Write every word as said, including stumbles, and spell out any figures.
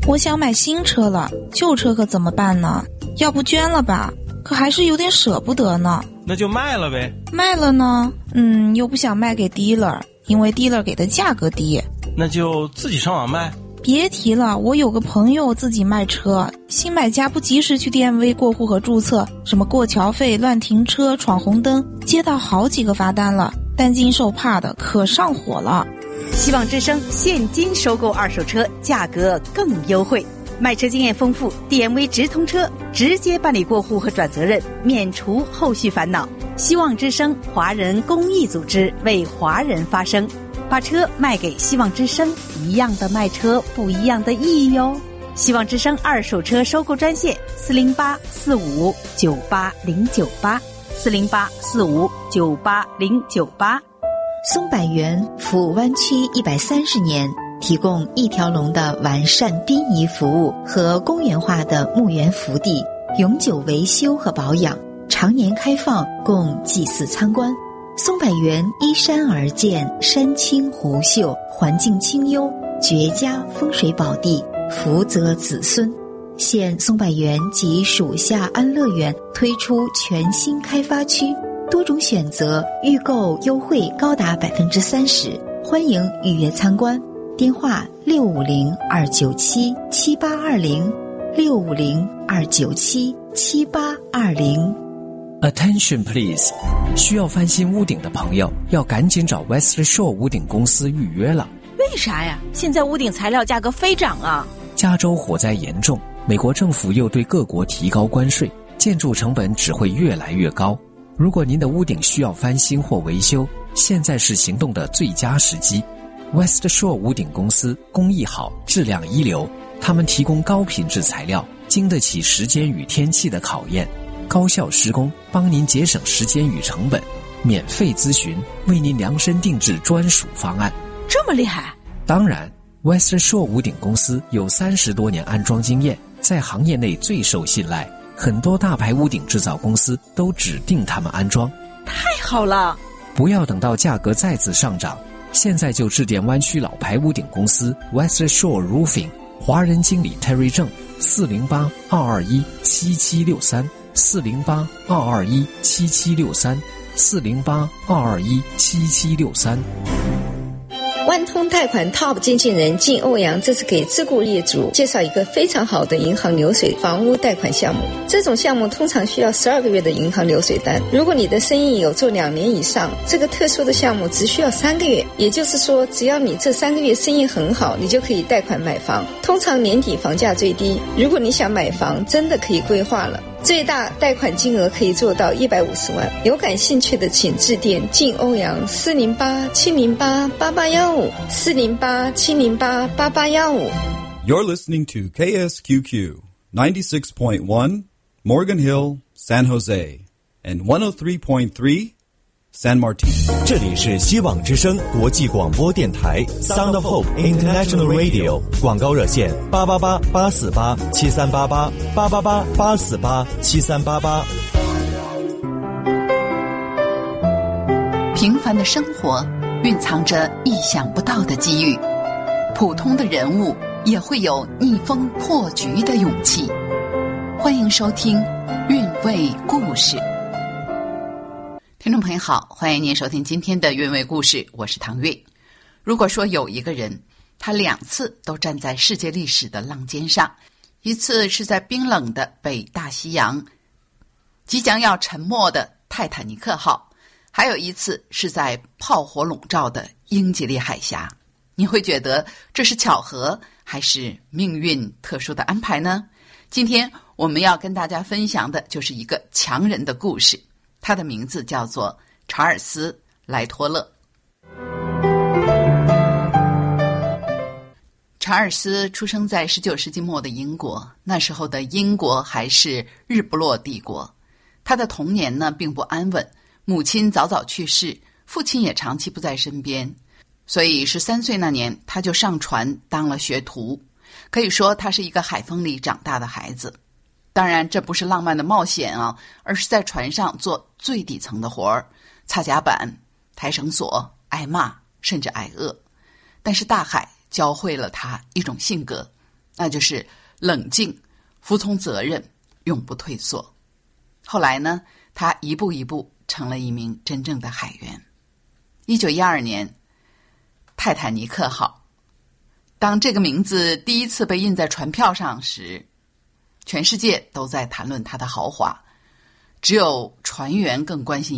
我想买新车了，旧车可怎么办呢？要不捐了吧，可还是有点舍不得呢。 那就卖了呗。 卖了呢，嗯，又不想卖给 dealer， 因为 dealer 给的价格低。 那就自己上网卖。 别提了，我有个朋友自己卖车，新买家不及时去 D M V 过户和注册，什么过桥费、乱停车、闯红灯，接到好几个罚单了，担惊受怕的，可上火了。 希望之声现金收购二手车，价格更优惠，卖车经验丰富 ，D M V 直通车，直接办理过户和转责任，免除后续烦恼。希望之声华人公益组织为华人发声，把车卖给希望之声，一样的卖车，不一样的意义哟。希望之声二手车收购专线：四零八四五九八零九八，四零八四五九八零九八。 松柏园服务湾区一百三十年，提供一条龙的完善殡仪服务和公园化的墓园福地，永久维修和保养，常年开放供祭祀参观。松柏园依山而建，山清湖秀，环境清幽，绝佳风水宝地，福泽子孙。现松柏园及属下安乐园推出全新开发区，多种选择，预购优惠高达百分之三十，欢迎预约参观。电话六五零二九七七八二零，六五零二九七七八二零。 Attention please， 需要翻新屋顶的朋友要赶紧找 West Shore 屋顶公司预约了。 为啥呀？现在屋顶材料价格飞涨啊！ 加州火灾严重，美国政府又对各国提高关税，建筑成本只会越来越高。如果您的屋顶需要翻新或维修，现在是行动的最佳时机。West Shore 屋顶公司工艺好，质量一流，他们提供高品质材料，经得起时间与天气的考验，高效施工，帮您节省时间与成本，免费咨询，为您量身定制专属方案。 这么厉害？ 当然 West Shore 屋顶公司有三十多年安装经验，在行业内最受信赖，很多大牌屋顶制造公司都指定他们安装。 太好了！ 不要等到价格再次上涨，现在就致电湾区老牌屋顶公司 West Shore Roofing， 华人经理 Terry 郑，四零八二二一七七六三，四零八二二一七七六三，四零八二二一七七六三。 万通贷款 Top 经纪人靳欧阳这次给自雇业主介绍一个非常好的银行流水房屋贷款项目。这种项目通常需要十二个月的银行流水单，如果你的生意有做两年以上，这个特殊的项目只需要三个月。也就是说，只要你这三个月生意很好，你就可以贷款买房。通常年底房价最低，如果你想买房，真的可以规划了。最大贷款金额可以做到一百五十万，有感兴趣的请致电靳欧阳四零八七零八八八幺五，四零八七零八八八幺五。 You're listening to K S Q Q ninety-six point one Morgan Hill, San Jose, and one oh three point three San Martin。 这里是希望之声国际广播电台 Sound of Hope International Radio， 广告热线八八八八四八七三八八，八八八八四八七三八八。 平凡的生活蕴藏着意想不到的机遇，普通的人物也会有逆风破局的勇气。欢迎收听韵味故事。听众朋友好，欢迎您收听今天的韵味故事，我是唐韵。如果说有一个人，他两次都站在世界历史的浪尖上，一次是在冰冷的北大西洋，即将要沉没的泰坦尼克号，还有一次是在炮火笼罩的英吉利海峡。你会觉得这是巧合，还是命运特殊的安排呢？今天我们要跟大家分享的就是一个强人的故事，他的名字叫做查尔斯·莱托勒。查尔斯出生在十九世纪末的英国，那时候的英国还是日不落帝国。他的童年呢并不安稳，母亲早早去世，父亲也长期不在身边，所以十三岁那年他就上船当了学徒。可以说他是一个海风里长大的孩子。当然这不是浪漫的冒险啊，而是在船上做最底层的活儿，擦甲板、抬绳索，挨骂甚至挨饿。但是大海教会了他一种性格， 那就是冷静、服从责任、永不退缩。后来呢，他一步一步成了一名真正的海员。一九一二年，泰坦尼克号，当这个名字第一次被印在船票上时，全世界都在谈论它的豪华，只有船员更关心